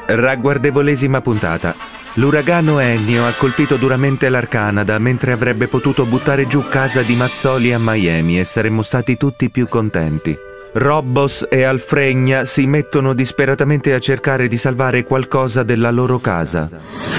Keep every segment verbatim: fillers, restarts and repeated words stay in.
Ragguardevolesima puntata. L'uragano Ennio ha colpito duramente l'Arcanada mentre avrebbe potuto buttare giù casa di Mazzoli a Miami e saremmo stati tutti più contenti. Robbos e Alfregna si mettono disperatamente a cercare di salvare qualcosa della loro casa.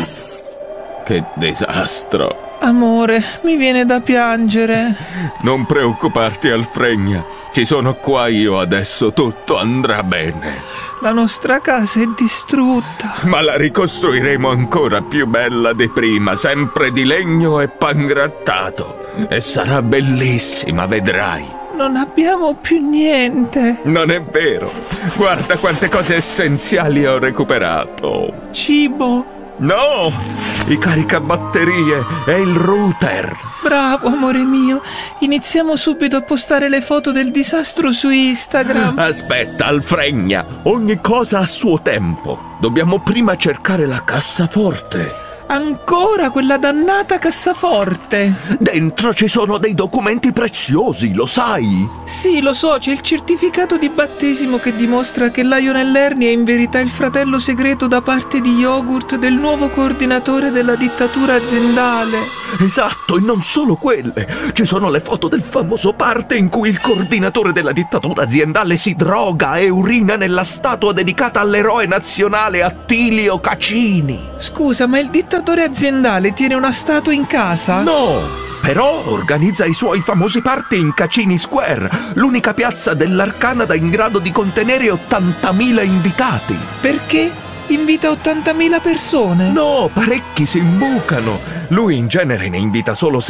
Che disastro! Amore, mi viene da piangere. Non preoccuparti, Alfregna. Ci sono qua io adesso, tutto andrà bene. La nostra casa è distrutta. Ma la ricostruiremo ancora più bella di prima, sempre di legno e pangrattato. E sarà bellissima, vedrai. Non abbiamo più niente. Non è vero. Guarda quante cose essenziali ho recuperato. Cibo. No! I caricabatterie e il router. Bravo, amore mio. Iniziamo subito a postare le foto del disastro su Instagram. Aspetta, Alfregna. Ogni cosa a suo tempo. Dobbiamo prima cercare la cassaforte. Ancora quella dannata cassaforte. Dentro ci sono dei documenti preziosi, lo sai? Sì, lo so, c'è il certificato di battesimo che dimostra che Lionel Ernie è in verità il fratello segreto da parte di Yogurt del nuovo coordinatore della dittatura aziendale. Esatto, e non solo quelle. Ci sono le foto del famoso parte in cui il coordinatore della dittatura aziendale si droga e urina nella statua dedicata all'eroe nazionale Attilio Cacini. Scusa, ma il dittatore aziendale tiene una statua in casa? No, però organizza i suoi famosi party in Cacini Square, l'unica piazza dell'Arcanada in grado di contenere ottantamila invitati. Perché? Invita ottantamila persone? No, parecchi si imbucano. Lui in genere ne invita solo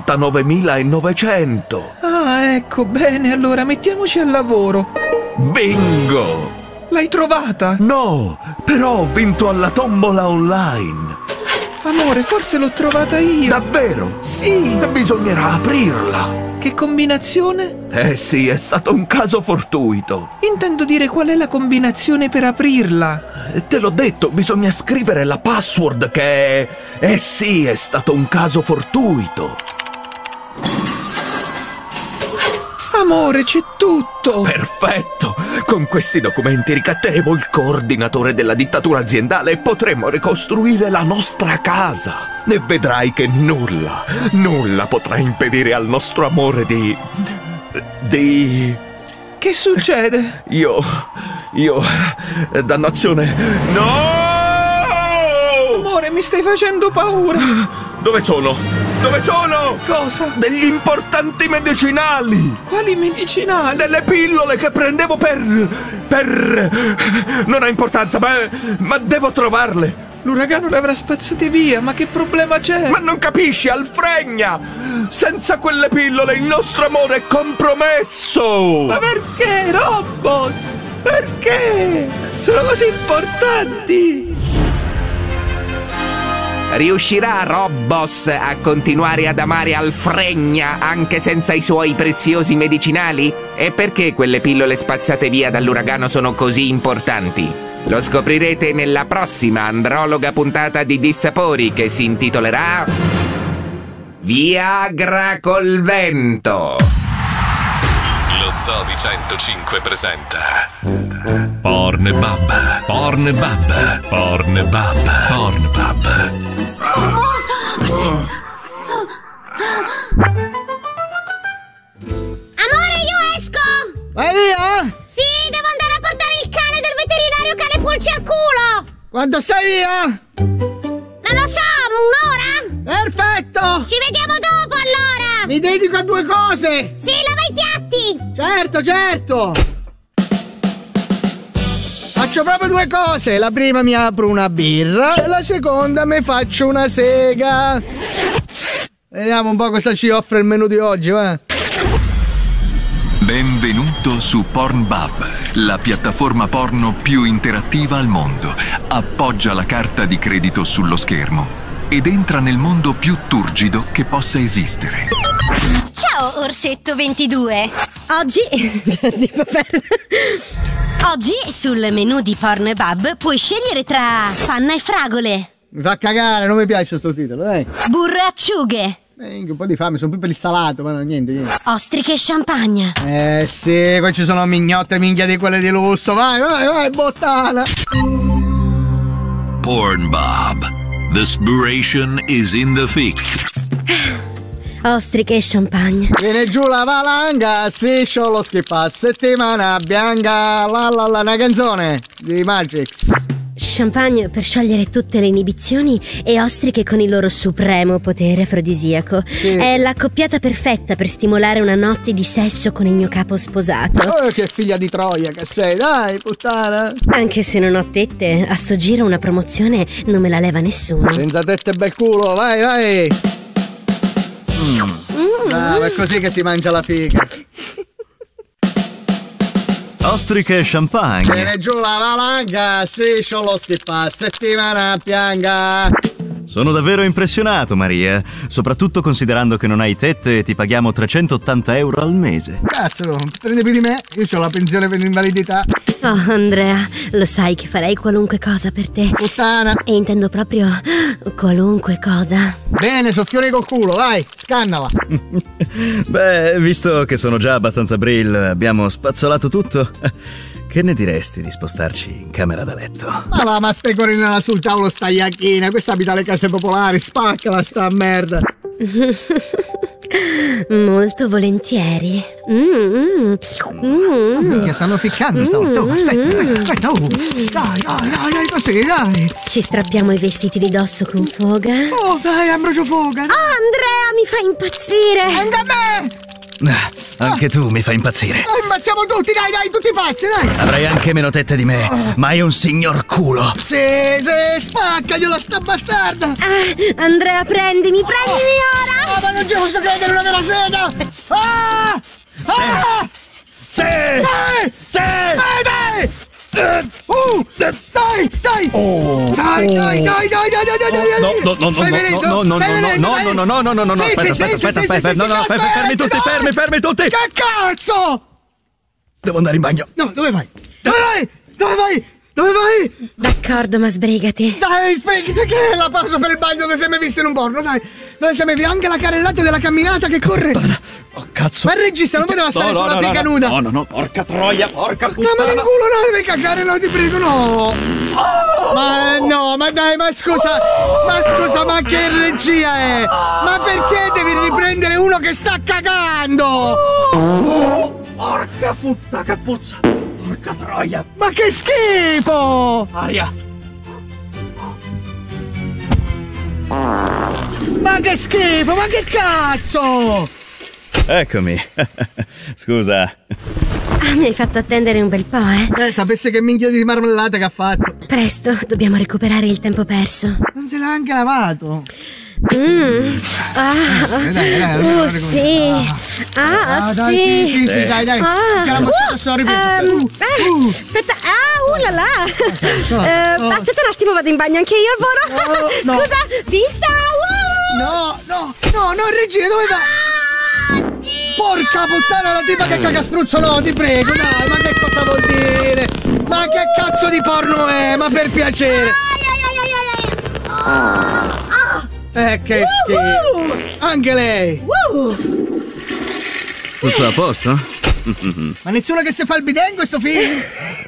settantanovemilanovecento. Ah, ecco, bene, allora mettiamoci al lavoro. Bingo! L'hai trovata? No, però ho vinto alla tombola online. Amore, forse l'ho trovata io. Davvero? Sì. Bisognerà aprirla. Che combinazione? Eh sì, è stato un caso fortuito. Intendo dire qual è la combinazione per aprirla. Te l'ho detto, bisogna scrivere la password che è... Eh sì, è stato un caso fortuito. Amore, c'è tutto. Perfetto. Con questi documenti ricatteremo il coordinatore della dittatura aziendale e potremo ricostruire la nostra casa. E vedrai che nulla, nulla potrà impedire al nostro amore di... di... Che succede? Io... io... dannazione... No! Amore, mi stai facendo paura. Dove sono? Dove sono? Cosa? Degli importanti medicinali! Quali medicinali? Delle pillole che prendevo per... per... non ha importanza, ma... ma devo trovarle! L'uragano le avrà spazzate via, ma che problema c'è? Ma non capisci, Alfregna! Senza quelle pillole il nostro amore è compromesso! Ma perché, Robbos? Perché? Sono così importanti! Riuscirà Robbos a continuare ad amare Alfregna anche senza i suoi preziosi medicinali? E perché quelle pillole spazzate via dall'uragano sono così importanti? Lo scoprirete nella prossima androloga puntata di Dissapori, che si intitolerà Viagra col vento. Lo Zoo di centocinque presenta Pornbub, Pornbub, Pornbub, Pornbub. Amore, io esco! Vai via? Sì, devo andare a portare il cane del veterinario che ha le pulci al culo! Quanto stai via? Non lo so, un'ora? Perfetto! Ci vediamo dopo allora! Mi dedico a due cose! Sì, lava i piatti! Certo, certo! Faccio proprio due cose. La prima mi apro una birra e la seconda mi faccio una sega. Vediamo un po' cosa ci offre il menù di oggi, va? Benvenuto su Pornbub, la piattaforma porno più interattiva al mondo. Appoggia la carta di credito sullo schermo ed entra nel mondo più turgido che possa esistere. Ciao, Orsetto ventidue! Oggi... Oggi sul menù di Pornbub puoi scegliere tra panna e fragole. Mi fa cagare, non mi piace sto titolo, dai. Burro e acciughe. Eh, un po' di fame, sono più per il salato, ma no, niente, niente. Ostriche e champagne. Eh sì, qua ci sono mignotte minchia di quelle di lusso. Vai, vai, vai, bottana. Porn Bob. The spiration is in the thick. Ostriche e champagne. Viene giù la valanga, striscio lo schippa, settimana bianca, la la la, una canzone di Magix. Champagne per sciogliere tutte le inibizioni e ostriche con il loro supremo potere afrodisiaco. Sì. È l'accoppiata perfetta per stimolare una notte di sesso con il mio capo sposato. Oh, che figlia di Troia che sei, dai, puttana. Anche se non ho tette, a sto giro una promozione non me la leva nessuno. Senza tette bel culo, vai, vai. Mm. Mm. Ah, è così che si mangia la figa. Ostriche e champagne. Viene giù la valanga, striscio lo schippa, settimana pianga. Sono davvero impressionato, Maria. Soprattutto considerando che non hai tette e ti paghiamo trecentottanta euro al mese. Cazzo, prende più di me? Io ho la pensione per l'invalidità. Oh, Andrea, lo sai che farei qualunque cosa per te. Puttana. E intendo proprio qualunque cosa. Bene, soffione col culo, vai, scannala. Beh, visto che sono già abbastanza brill, abbiamo spazzolato tutto. Che ne diresti di spostarci in camera da letto? Ma va, ma specorinala sul tavolo sta iacchina. Questa abita le case popolari, spaccala sta merda. Molto volentieri. Mm, mm, mm. Che stanno ficcando stavolta. Oh, aspetta, aspetta, aspetta. Oh. Dai, dai, dai, dai, prosegui, dai. Ci strappiamo i vestiti di dosso con foga. Oh, dai, Ambrogio foga. Dai. Oh, Andrea, mi fai impazzire. Anche a me. Ah, anche ah. tu mi fai impazzire. Dai, impazziamo tutti, dai, dai, tutti pazzi, dai. Avrai anche meno tette di me, oh. ma hai un signor culo. Sì, sì, spaccagliela sta bastarda. Ah, Andrea, prendimi, prendimi oh. ora. Oh, ma non ci posso credere, una vera sega. Ah! Ah! Sì! Dai! Sì! Dai, dai! Uh, dai, dai! Oh, dai, dai, dai, dai, dai, dai, dai, dai! No, no, no, Stai venendo? no, no, no, Stai venendo, no, no, no, no, no, no, no, no, aspetta, aspetta, aspetta, aspetta, no, no, fermi tutti, fermi, fermi tutti! Che cazzo? Devo andare in bagno. No, dove vai? Dove vai? Dove vai? Dove vai? D'accordo, ma sbrigati. Dai, sbrigati, che è la pausa per il bagno dove sei mai visto in un porno, dai. Dove sei mai visto anche la carrellata della camminata che corre. Puttana. Oh, cazzo. Ma il regista non poteva stare no, sulla no, fica no, nuda. No, no, no, porca troia, porca puttana. No, ma in culo no, devi cagare, no, ti prego, no. Oh. Ma no, ma dai, ma scusa. Ma scusa, ma che regia è? Ma perché devi riprendere uno che sta cagando? Oh, porca puttana, che puzza. Porca troia. Ma che schifo. Aria. Ma che schifo, ma che cazzo! Eccomi. Scusa. Ah, mi hai fatto attendere un bel po', eh? Eh, sapesse che minchia di marmellata che ha fatto. Presto, dobbiamo recuperare il tempo perso. Non se l'ha anche lavato. Mm. Ah, dai, dai, dai, uh, sì. Ah, ah, dai, sì. sì, sì, sì, dai, dai. Ah, Ce l'ha uh, sorry, um, uh, uh. Aspetta, ah, uh là là. Oh, uh, oh. Aspetta un attimo, vado in bagno anche io al volo. Oh, no. Scusa, vista. Uh. No, no, no, no, regia, dove va? Ah, porca puttana, la tipa che caga spruzzo, no, ti prego, dai, ma che cosa vuol dire? Ma che cazzo di porno è? Ma per piacere. Eh, che schifo. Anche lei. Tutto a posto? Ma nessuno che si fa il bidet in questo film?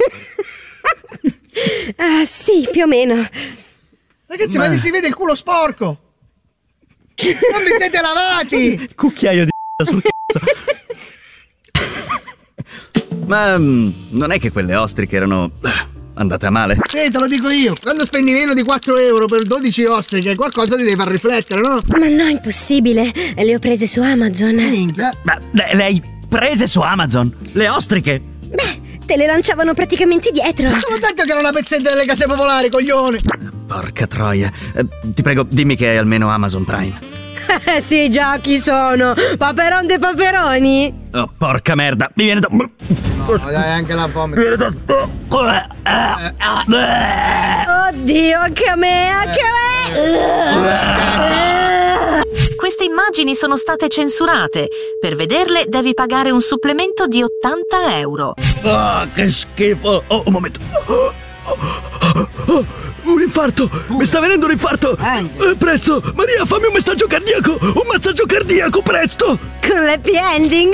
Ah, sì, più o meno. Ragazzi, ma, ma si vede il culo sporco. Non vi siete lavati. Cucchiaio di sul cazzo. Ma um, non è che quelle ostriche erano andate a male? Sì, te lo dico io. Quando spendi meno di quattro euro per dodici ostriche, qualcosa ti deve far riflettere, no? Ma no, impossibile. Le ho prese su Amazon. Minchia. Ma le, le hai prese su Amazon? Le ostriche? Beh, te le lanciavano praticamente dietro. Ma te l'ho detto che era una pezzetta delle case popolari, coglione. Porca troia. Eh, ti prego, dimmi che hai almeno Amazon Prime. Eh sì, già, chi sono? Paperon dei paperoni? Oh, porca merda, mi viene da... No, dai, anche la vomito. Mi viene da... Oddio, anche a me, anche a me! Queste immagini sono state censurate. Per vederle devi pagare un supplemento di ottanta euro. Ah, che schifo! Oh, un momento. Oh, oh, oh, un infarto! Mi sta venendo un infarto! Eh, presto! Maria, fammi un messaggio cardiaco! Un massaggio cardiaco, presto! Con l'happy ending!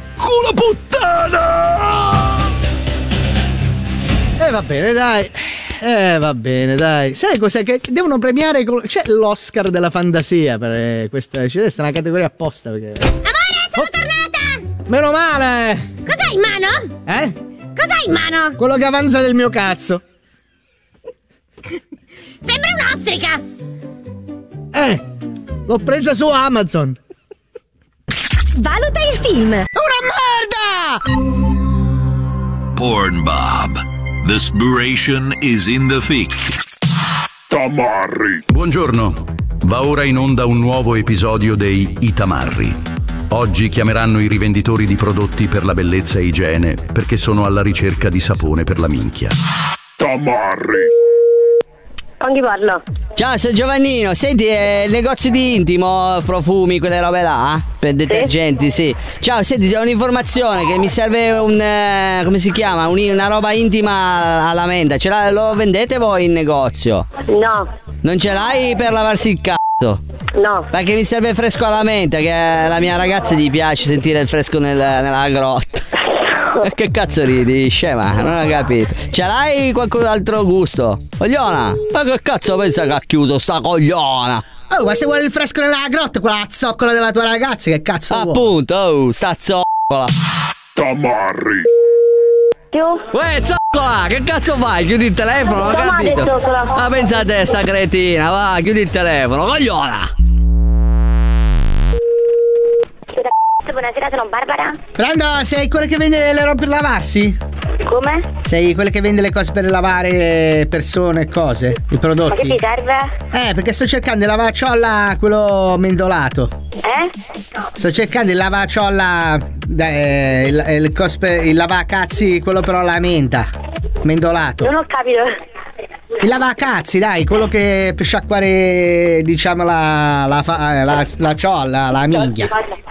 Vaffanculo puttana! Eh, va bene, dai. eh, va bene, dai. Sai cos'è che devono premiare? Con... C'è l'Oscar della fantasia per eh, questa. C'è una categoria apposta perché. Amore, sono oh. tornata! Meno male! Cos'hai in mano? Eh? Cos'hai in mano? Quello che avanza del mio cazzo. Sembra un'ostrica! Eh! L'ho presa su Amazon! Valuta il film! Una merda! Pornbob. The spiration is in the fic. Tamarri. Buongiorno. Va ora in onda un nuovo episodio dei I Tamarri. Oggi chiameranno i rivenditori di prodotti per la bellezza e igiene perché sono alla ricerca di sapone per la minchia. Tamarri. Con chi parlo? Ciao, sono Giovannino. Senti, è il negozio di intimo, profumi, quelle robe là? Per detergenti, sì. sì. Ciao, senti, ho un'informazione che mi serve un... Eh, come si chiama? Un, una roba intima alla menta. Ce la, lo vendete voi in negozio? No. Non ce l'hai per lavarsi il cazzo? No. Perché mi serve fresco alla menta, che alla mia ragazza gli piace sentire il fresco nel, nella grotta. E che cazzo ridi, scema? Non ho capito. Ce l'hai qualche altro gusto? Cogliona? Ma che cazzo pensa che ha chiuso sta cogliona? Oh, ma se vuole il fresco nella grotta, quella zoccola della tua ragazza, che cazzo vuole? Appunto, oh, sta zoccola. Tamarri. Uè, zoccola, che cazzo fai? Chiudi il telefono, ho Domani, capito? zoccola. Ma pensate sta cretina, va, chiudi il telefono, cogliona. Buonasera, sono Barbara. Pronto, sei quella che vende le robe per lavarsi? Come? Sei quella che vende le cose per lavare persone e cose, i prodotti? Ma che ti serve? Eh, perché sto cercando il lavaciolla, quello mendolato. Eh? Sto cercando il lavaciolla, eh, il, il, cos per, il lavacazzi, quello però alla menta, mendolato. Non ho capito. Il lavacazzi, dai, quello che per sciacquare, diciamo, la, la, la, la, la ciolla, la minchia.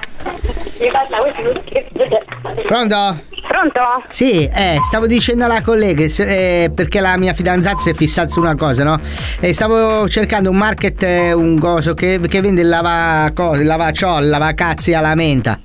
Pronto? Pronto? Sì, eh, stavo dicendo alla collega, eh, perché la mia fidanzata si è fissata su una cosa, no? E stavo cercando un market, eh, un coso che, che vende il lavacosa, il lavaciol, il lavacazzi alla menta.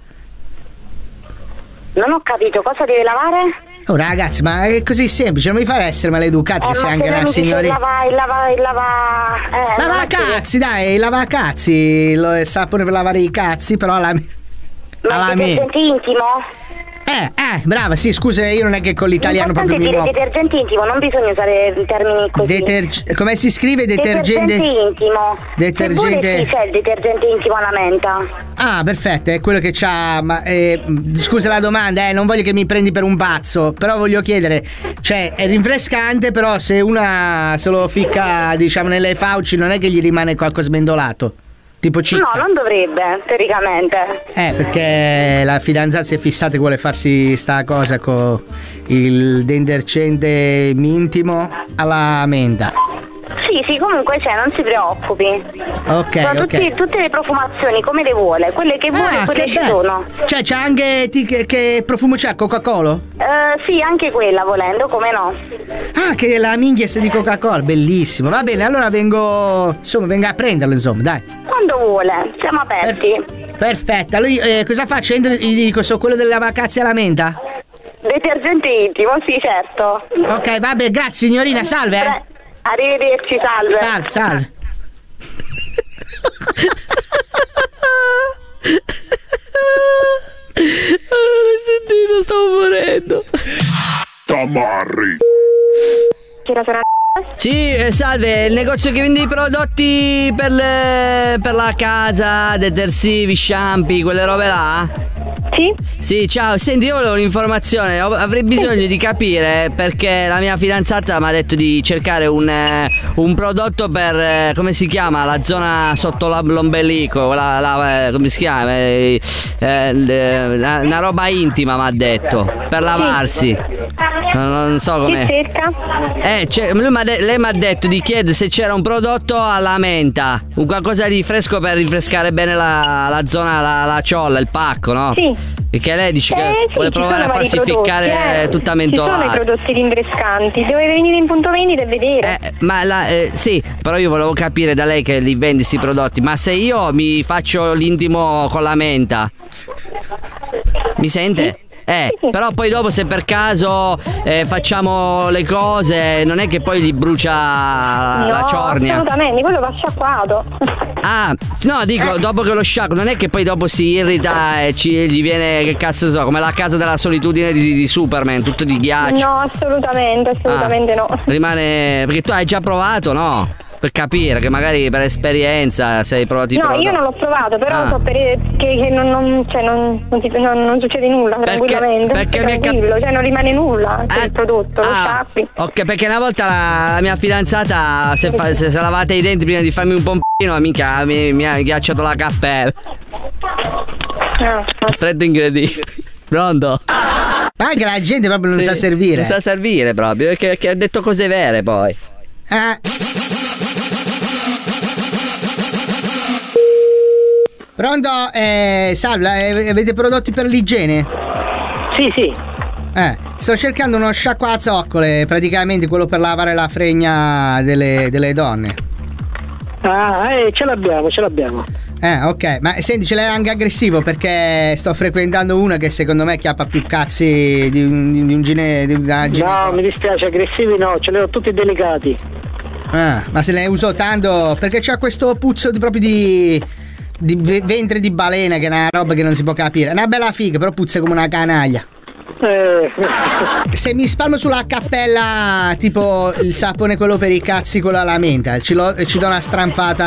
Non ho capito, cosa deve lavare? Oh ragazzi, ma è così semplice, non mi fare essere maleducati, eh, che sei anche una signorina. Il lava, il lava, il lava... Eh, lavacazzi, dai, il lavacazzi, il sapone per lavare i cazzi, però alla... Ma il detergente intimo? Eh, eh, brava, sì, scusa, io non è che con l'italiano proprio mi muovo. Detergente intimo, non bisogna usare termini così. Deterg- come si scrive detergente? Detergente intimo. Detergente. Sì, c'è il detergente intimo alla menta. Ah, perfetto, è quello che c'ha. Ma eh, scusa la domanda, eh, non voglio che mi prendi per un pazzo, però voglio chiedere, cioè, è rinfrescante, però se una se lo ficca, diciamo, nelle fauci, non è che gli rimane qualcosa smendolato? Tipo cicca. No, non dovrebbe, teoricamente. Eh, perché la fidanzata si è fissata e vuole farsi sta cosa con il detergente intimo alla menta. Sì, sì, comunque c'è, non si preoccupi. Ok, sono ok. tutti, tutte le profumazioni come le vuole, quelle che vuole, Ah, quelle che ci bello. sono. Cioè, c'è anche ti- che, che profumo c'ha? Coca-Cola? Eh, sì, anche quella volendo, come no. Ah, che la minchia di Coca-Cola, bellissimo. Va bene, allora vengo, insomma, vengo a prenderlo, insomma, dai. Quando vuole, siamo aperti. Per- perfetto. Allora, eh, cosa faccio? Entro, gli dico, so quello delle lavacazzi alla menta? Detergente intimo, sì, certo. Ok, vabbè, grazie signorina, salve. Eh. Pre- Arrivederci, salve. Salve, salve. Non l'hai sentito, stavo morendo. Tamarri. Sì, eh, salve, il negozio che vende i prodotti per, le, per la casa, detersivi, shampoo, quelle robe là? Sì? Sì, ciao, senti, io volevo un'informazione, ho- avrei bisogno di capire perché la mia fidanzata mi ha detto di cercare un, eh, un prodotto per, eh, come si chiama, la zona sotto la- l'ombelico, la, la, eh, come si chiama, eh, eh, l- la- una roba intima mi ha detto, per lavarsi. Non, non so come. Chi cerca? Eh, cioè, lui m'ha de- lei mi ha detto di chiedere se c'era un prodotto alla menta, un qualcosa di fresco per rinfrescare bene la, la zona, la, la ciolla, il pacco, no? Sì. Perché lei dice che Eh, sì, vuole ci provare sono a vari farsi prodotti, ficcare eh. tutta Ci sono i mentolata. prodotti rinfrescanti, deve venire in punto vendita e vedere. Eh, ma la, eh, sì, però io volevo capire da lei che li vendi questi prodotti, ma se io mi faccio l'intimo con la menta, mi sente? Eh, sì, sì. Però poi dopo se per caso eh, facciamo le cose, non è che poi gli brucia la, no, la ciornia. Assolutamente, quello va sciacquato. Ah, no, dico, Eh. dopo che lo sciacquo, non è che poi dopo si irrita e ci, gli viene, che cazzo so, come la casa della solitudine di, di Superman, tutto di ghiaccio. No, assolutamente, assolutamente Ah, no. Rimane, perché tu hai già provato, no? Per capire che magari per esperienza sei provato i No, prodotti. io non l'ho provato, però Ah. so per, che, che non, non, cioè non, non, si- non- non succede nulla, tranquillamente. perché mi è cap- tranquillo, cioè non rimane nulla, cioè il prodotto, lo Ah, sciacqui. ok, perché una volta la, la mia fidanzata se, fa, se, se lavate i denti prima di farmi un pompino, mica mi, mi ha ghiacciato la cappella. Freddo incredibile. Pronto? Ma anche la gente proprio non Sì, sa servire. Non sa servire proprio, perché, perché ha detto cose vere poi. Eh. Pronto? Eh, salve, eh, avete prodotti per l'igiene? Sì, sì. Eh, sto cercando uno sciacquazzoccole, praticamente quello per lavare la fregna delle, delle donne. Ah, eh, ce l'abbiamo, ce l'abbiamo. Eh, ok, ma senti, ce l'hai anche aggressivo perché sto frequentando una che secondo me chiappa più cazzi di un, di un gine, di una gine- No, mi dispiace, aggressivi no, ce li ho tutti delicati. Ah, ma se ne uso tanto perché c'ha questo puzzo di, proprio di, di ve- ventre di balena che è una roba che non si può capire. È una bella figa, però puzza come una canaglia. Eh. Se mi spalmo sulla cappella tipo il sapone quello per i cazzi quello alla menta, ci, lo- ci do una stranfata